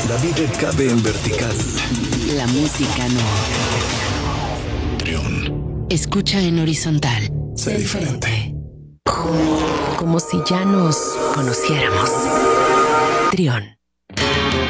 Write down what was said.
La vida cabe en vertical. La música no. Trión. Escucha en horizontal. Sé diferente. Como si ya nos conociéramos. Trión.